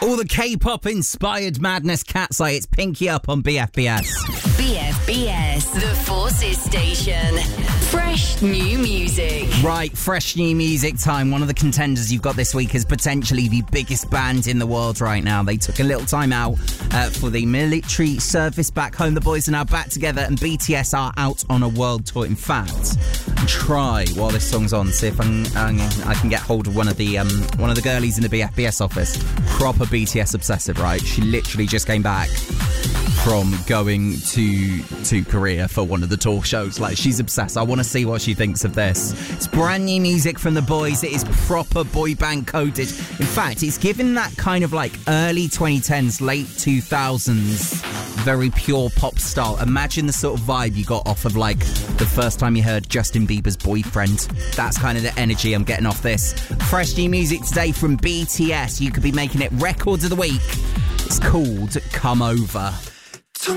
All the K-pop inspired madness, Cat's Eye. It's Pinky Up on BFBS. BFBS, the Forces Station. Fresh new music. Right, fresh new music time. One of the contenders you've got this week is potentially the biggest band in the world right now. They took a little time out for the military service back home. The boys are now back together and BTS are out on a world tour. In fact, try while this song's on, see if I can get hold of one of the girlies in the BFBS office. Proper BTS obsessive, right? She literally just came back from going to Korea for one of the talk shows. Like, she's obsessed. I want to see what she thinks of this. It's brand new music from the boys. It is proper boy band coded. In fact, it's given that kind of like early 2010s, late 2000s, very pure pop style. Imagine the sort of vibe you got off of like the first time you heard Justin Bieber's Boyfriend. That's kind of the energy I'm getting off this. Fresh new music today from BTS. You could be making it records of the week. It's called Come Over.